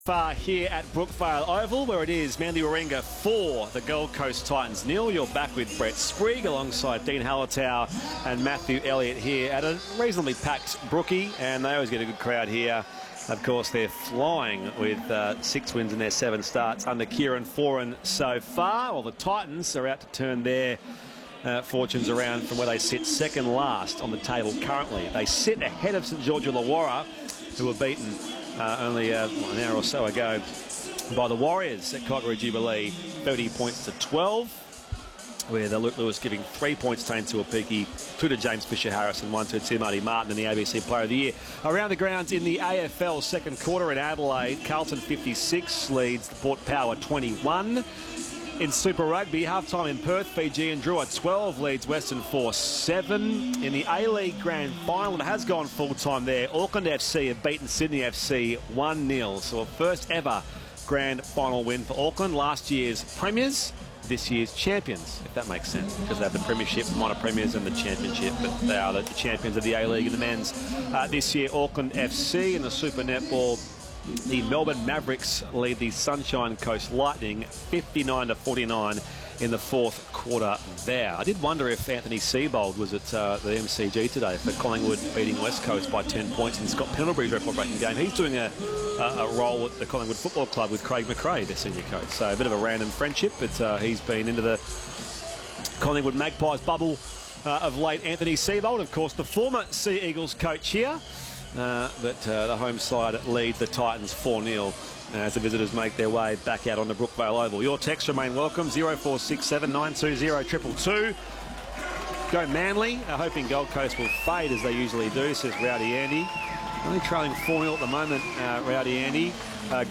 Far here at Brookvale Oval, where it is Manly Warringah 4, the Gold Coast Titans 0. You're back with Brett Sprigg alongside Dean Hallertau and Matthew Elliott here at a reasonably packed Brookie, and they always get a good crowd here. Of course, they're flying with 6 wins in their 7 starts under Kieran Foran so far. Well, the Titans are out to turn their fortunes around from where they sit second last on the table currently. They sit ahead of St George Illawarra, who were beaten only an hour or so ago by the Warriors at Cockburn Jubilee, 30 points to 12, with Luke Lewis giving 3 points to Tuapiki, 2 to James Fisher-Harris and 1 to Tim Marty-Martin in the ABC Player of the Year. Around the grounds in the AFL second quarter in Adelaide, Carlton 56 leads Port Power 21. In Super Rugby, half-time in Perth, Fiji and Drua 12 leads Western Force 7. In the A-League Grand Final, it has gone full-time there. Auckland FC have beaten Sydney FC 1-0. So a first ever Grand Final win for Auckland. Last year's premiers, this year's champions, if that makes sense, because they have the premiership, minor premiers and the championship, but they are the champions of the A-League and the men's. This year, Auckland FC in the Super Netball. The Melbourne Mavericks lead the Sunshine Coast Lightning 59-49 in the fourth quarter there. I did wonder if Anthony Seibold was at the MCG today for Collingwood beating West Coast by 10 points in Scott Pendlebury's record-breaking game. He's doing a role at the Collingwood Football Club with Craig McRae, their senior coach. So a bit of a random friendship, but he's been into the Collingwood Magpies bubble of late. Anthony Seibold, of course, the former Sea Eagles coach here. But the home side leads the Titans 4-0 as the visitors make their way back out on the Brookvale Oval. Your texts remain welcome, 0467 920 222. Go Manly, hoping Gold Coast will fade as they usually do, says Rowdy Andy. Only trailing 4-0 at the moment, Rowdy Andy.